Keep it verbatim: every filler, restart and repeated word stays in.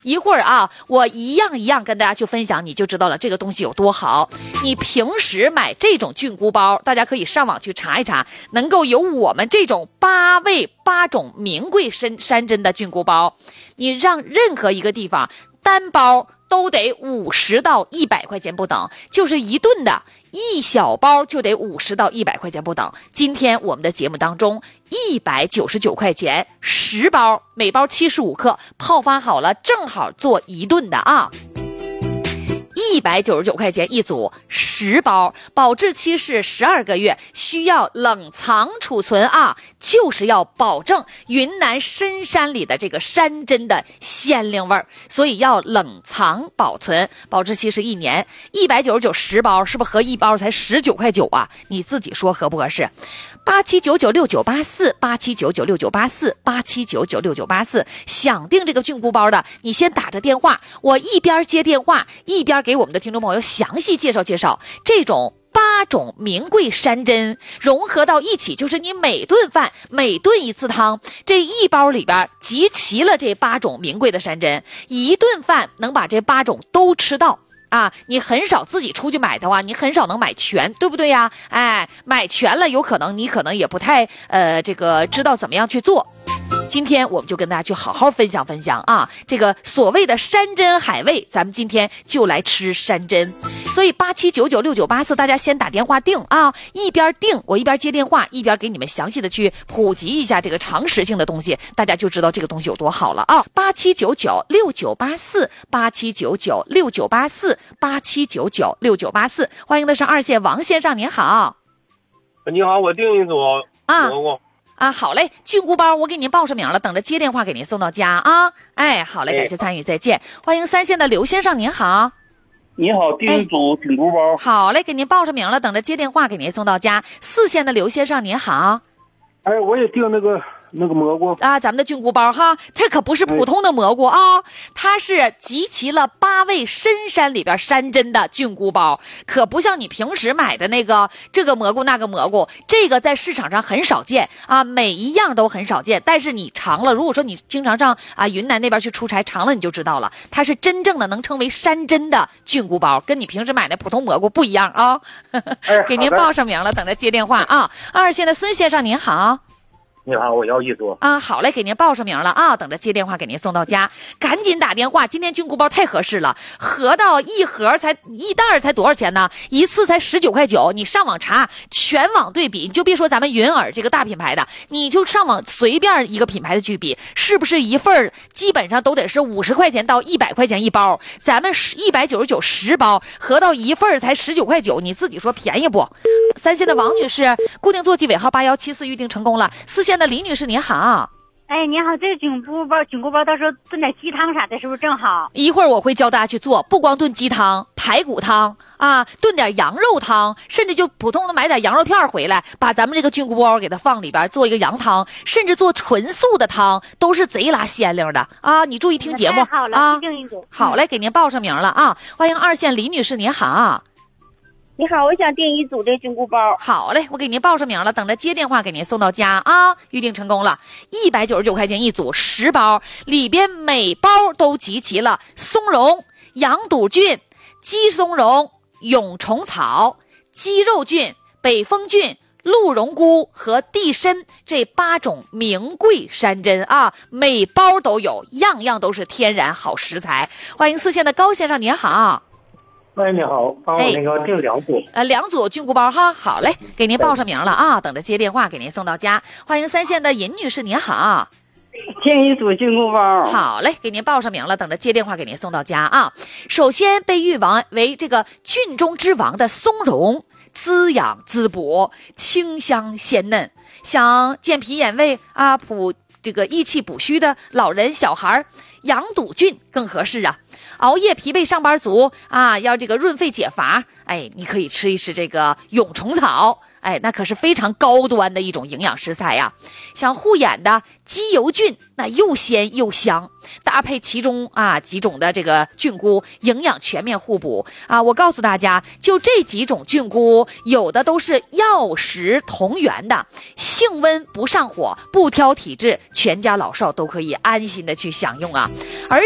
一会儿啊，我一样一样跟大家去分享，你就知道了这个东西有多好。你平时买这种菌菇包，大家可以上网去查一查，能够有我们这种八味八种名贵山山珍的菌菇包，你让任何一个地方单包都得五十到一百块钱不等，就是一顿的一小包就得五十到一百块钱不等。今天我们的节目当中一百九十九块钱十包，每包七十五克，泡发好了正好做一顿的啊。一百九十九块钱一组十包，保质期是十二个月，需要冷藏储存啊，就是要保证云南深山里的这个山珍的鲜灵味儿，所以要冷藏保存，保质期是一年。一百九十九十包，是不是合一包才十九块九啊？你自己说合不合适？八七九九六九八四，八七九九六九八四，八七九九六九八四。想订这个菌菇包的，你先打着电话，我一边接电话一边给我们的听众朋友详细介绍介绍这种八种名贵山珍融合到一起，就是你每顿饭每顿一次汤，这一包里边集齐了这八种名贵的山珍，一顿饭能把这八种都吃到啊，你很少自己出去买的话，你很少能买全，对不对呀？哎，买全了，有可能你可能也不太呃这个知道怎么样去做。今天我们就跟大家去好好分享分享啊，这个所谓的山珍海味，咱们今天就来吃山珍。所以八七九九六九八四，大家先打电话订啊，一边订我一边接电话，一边给你们详细的去普及一下这个常识性的东西，大家就知道这个东西有多好了啊。八七九九六九八四，八七九九六九八四，八七九九六九八四，欢迎的是二线王先生，您好。 你好，我订一组啊。 蘑菇啊，好嘞，菌菇包我给您报上名了，等着接电话给您送到家啊。哎，好嘞，感谢参与，再见。欢迎三线的刘先生，您好。 你好，订一组菌菇包。 好嘞，给您报上名了，等着接电话给您送到家。四线的刘先生，您好。 哎，我也订那个那个蘑菇啊，咱们的菌菇包哈，它可不是普通的蘑菇啊，哎、它是集齐了八味深山里边山珍的菌菇包，可不像你平时买的那个这个蘑菇那个蘑菇，这个在市场上很少见啊，每一样都很少见。但是你尝了，如果说你经常上啊云南那边去出差，尝了你就知道了，它是真正的能称为山珍的菌菇包，跟你平时买的普通蘑菇不一样啊。 哎、 给您报上名了，等着接电话啊。二线的孙先生您好。 你好，我要一组啊，好嘞，给您报上名了啊，等着接电话给您送到家，赶紧打电话。今天菌菇包太合适了，合到一盒才一袋才多少钱呢？一次才十九块九，你上网查，全网对比，你就别说咱们云耳这个大品牌的，你就上网随便一个品牌的去比，是不是一份基本上都得是五十块钱到一百块钱一包？咱们一百九十九十包，合到一份才十九块九，你自己说便宜不？三线的王女士，固定座机尾号八幺七四预定成功了。四线的李女士您好。 哎，你好，这个菌菇包，菌菇包到时候炖点鸡汤啥的，是不是正好？ 一会儿我会教大家去做，不光炖鸡汤、排骨汤啊，炖点羊肉汤，甚至就普通的买点羊肉片回来，把咱们这个菌菇包给它放里边做一个羊汤，甚至做纯素的汤，都是贼拉鲜灵的啊！你注意听节目好了啊。 订一组。 好嘞，给您报上名了啊！欢迎二线李女士您好。 你好，我想订一组这菌菇包。 好嘞，我给您报上名了，等着接电话给您送到家啊！预定成功了，一百九十九块钱一组十包，里边每包都集齐了松茸、羊肚菌、鸡松茸、蛹虫草、鸡肉菌、北风菌、鹿茸菇和地参这八种名贵山珍啊，每包都有，样样都是天然好食材。欢迎四线的高先生您好。 哎，你好，帮我那个订两组、 哎、呃，两组菌菇包哈。好嘞，给您报上名了啊，等着接电话给您送到家。欢迎三线的尹女士您好。 订一组菌菇包。 好嘞，给您报上名了，等着接电话给您送到家啊。首先被誉为这个菌中之王的松茸，滋养滋补，清香鲜嫩，想健脾养胃啊，补这个益气补虚的老人小孩，羊肚菌更合适啊。熬夜疲惫上班族啊，要这个润肺解乏，哎，你可以吃一吃这个蛹虫草，哎，那可是非常高端的一种营养食材呀。像护眼的鸡油菌，那又鲜又香，搭配其中啊几种的这个菌菇，营养全面互补啊。我告诉大家，就这几种菌菇，有的都是药食同源的，性温不上火，不挑体质，全家老少都可以安心的去享用啊。而